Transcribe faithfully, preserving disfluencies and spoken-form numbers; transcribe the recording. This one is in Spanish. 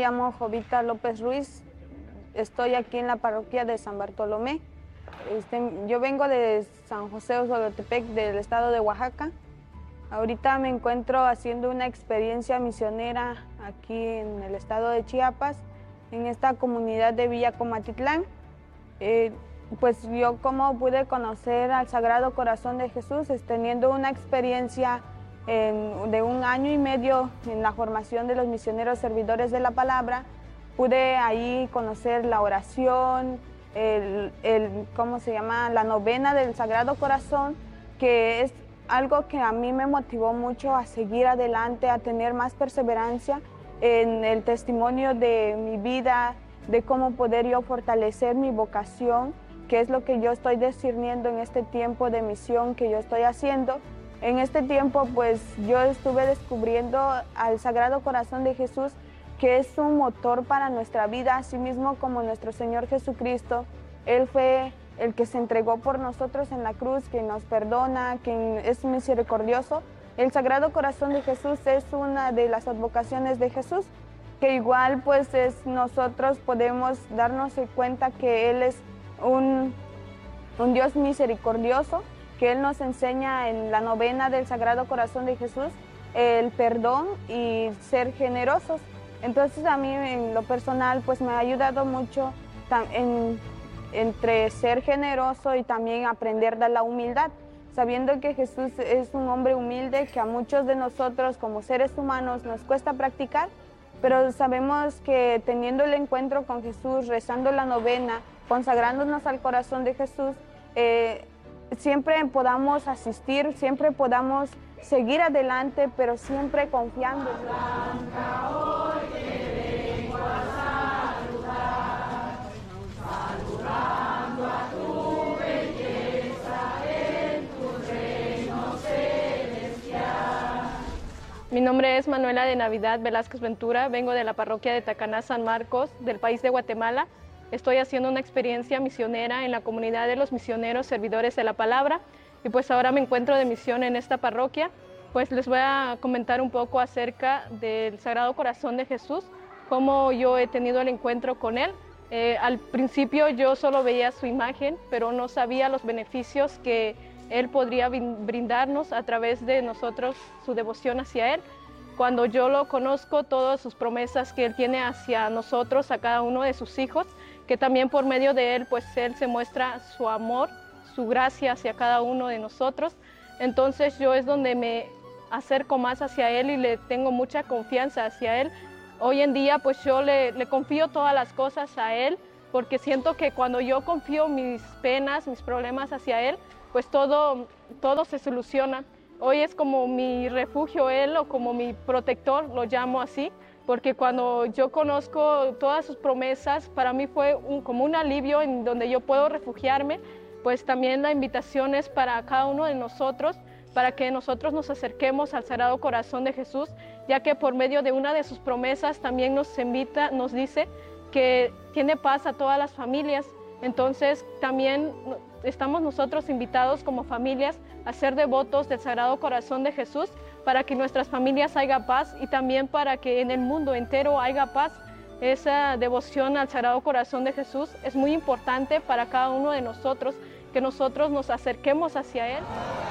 llamo Jovita López Ruiz, estoy aquí en la parroquia de San Bartolomé. Este, yo vengo de San José Oxolotepec, del estado de Oaxaca. Ahorita me encuentro haciendo una experiencia misionera aquí en el estado de Chiapas, en esta comunidad de Villa Comatitlán. Eh, pues yo como pude conocer al Sagrado Corazón de Jesús, es teniendo una experiencia en, de un año y medio en la formación de los misioneros servidores de la palabra. Pude ahí conocer la oración, el, el, ¿cómo se llama? La novena del Sagrado Corazón, que es algo que a mí me motivó mucho a seguir adelante, a tener más perseverancia en el testimonio de mi vida, de cómo poder yo fortalecer mi vocación, que es lo que yo estoy discerniendo en este tiempo de misión que yo estoy haciendo. En este tiempo, pues yo estuve descubriendo al Sagrado Corazón de Jesús, que es un motor para nuestra vida, así mismo como nuestro Señor Jesucristo. Él fue el que se entregó por nosotros en la cruz, que nos perdona, que es misericordioso. El Sagrado Corazón de Jesús es una de las advocaciones de Jesús, que igual pues es, nosotros podemos darnos cuenta que Él es un, un Dios misericordioso, que Él nos enseña en la novena del Sagrado Corazón de Jesús el perdón y ser generosos. Entonces a mí en lo personal pues me ha ayudado mucho en, entre ser generoso y también aprender de la humildad, sabiendo que Jesús es un hombre humilde que a muchos de nosotros como seres humanos nos cuesta practicar, pero sabemos que teniendo el encuentro con Jesús, rezando la novena, consagrándonos al corazón de Jesús, eh, siempre podamos asistir, siempre podamos seguir adelante, pero siempre confiando. Mi nombre es Manuela de Navidad Velázquez Ventura, vengo de la parroquia de Tacaná San Marcos, del país de Guatemala. Estoy haciendo una experiencia misionera en la comunidad de los misioneros servidores de la palabra y pues ahora me encuentro de misión en esta parroquia. Pues les voy a comentar un poco acerca del Sagrado Corazón de Jesús, cómo yo he tenido el encuentro con él. Eh, al principio yo solo veía su imagen, pero no sabía los beneficios que Él podría brindarnos a través de nosotros, su devoción hacia Él. Cuando yo lo conozco, todas sus promesas que Él tiene hacia nosotros, a cada uno de sus hijos, que también por medio de Él, pues Él se muestra su amor, su gracia hacia cada uno de nosotros. Entonces yo es donde me acerco más hacia Él y le tengo mucha confianza hacia Él. Hoy en día pues yo le, le confío todas las cosas a Él, porque siento que cuando yo confío mis penas, mis problemas hacia Él, pues todo, todo se soluciona. Hoy es como mi refugio Él, o como mi protector, lo llamo así, porque cuando yo conozco todas sus promesas, para mí fue un, como un alivio en donde yo puedo refugiarme. Pues también la invitación es para cada uno de nosotros, para que nosotros nos acerquemos al Sagrado Corazón de Jesús, ya que por medio de una de sus promesas también nos invita, nos dice que tiene paz a todas las familias. Entonces también estamos nosotros invitados como familias a ser devotos del Sagrado Corazón de Jesús, para que en nuestras familias haya paz y también para que en el mundo entero haya paz. Esa devoción al Sagrado Corazón de Jesús es muy importante para cada uno de nosotros, que nosotros nos acerquemos hacia Él.